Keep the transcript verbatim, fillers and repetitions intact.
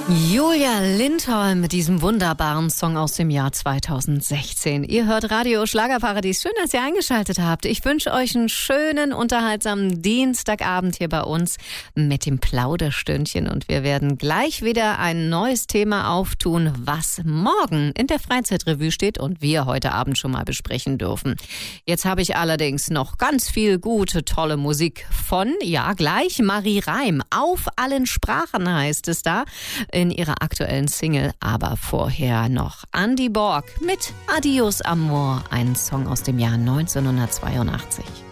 Julia Lindholm mit diesem wunderbaren Song aus dem Jahr zweitausendsechzehn. Ihr hört Radio Schlagerparadies. Schön, dass ihr eingeschaltet habt. Ich wünsche euch einen schönen, unterhaltsamen Dienstagabend hier bei uns mit dem Plauderstündchen. Und wir werden gleich wieder ein neues Thema auftun, was morgen in der Freizeitrevue steht und wir heute Abend schon mal besprechen dürfen. Jetzt habe ich allerdings noch ganz viel gute, tolle Musik von, ja gleich, Marie Reim. Auf allen Sprachen heißt es da in ihrer aktuellen Single, aber vorher noch Andy Borg mit Adios Amor, ein Song aus dem Jahr neunzehnhundertzweiundachtzig.